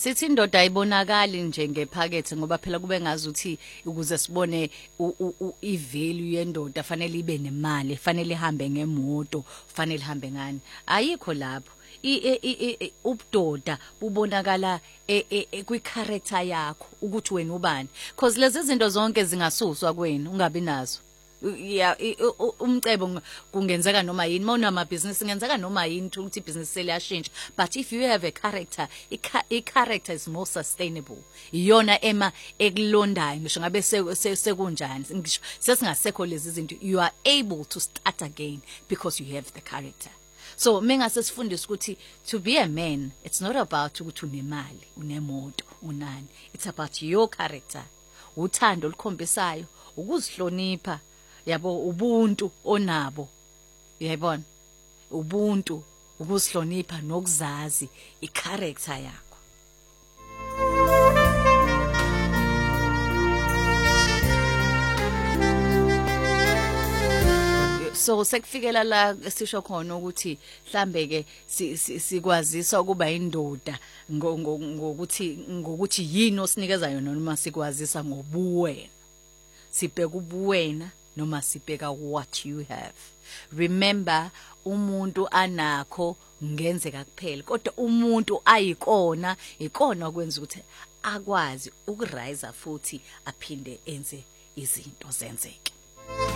Sithi indoda ayibonakali nje ngephakethe ngoba phela kube ngazuthi ukuze sibone ivalue yendoda fanele ibe nemali, fanele ihambe ngemoto, fanele ihambe ngani. Ayikho lapho. Ubudoda bubonakala kwi-character yakho ukuthi wena ubani, because lezi zinto zonke zingasuswa kwenu ungabi nazo. Umcebo kungenzeka noma yini, mawunamabhizinisi kungenzeka noma yini ukuthi ibhizinisi seliyashintsha, but if you have a character, i-character is more sustainable. Iyona ekulondayo ngisho ngabe sekunjani, ngisho sesingasekho lezi zinto, you are able to start again because you have the character. So mengase sifundise ukuthi to be a man, it's not about ukuthi unemali, unemoto, unani. It's about your character. Uthando olukhombisayo, ukuzihlonipha, yabo, ubuntu onabo. Uyayibona? Ubuntu, ukuzihlonipha nokuzazi i-character yakho. So sekufikela la sisho khona ukuthi mhlambe ke sikwazisa ukuba indoda ngokuthi yini osinikeza yona noma sikwazisa ngobuwena. Sibheka ubuwena noma sibheka what you have. Remember, umuntu anakho ngenzeka kuphela, kodwa umuntu ayikona ikona okwenza ukuthi akwazi ukurise futhi aphinde enze izinto zenzeke.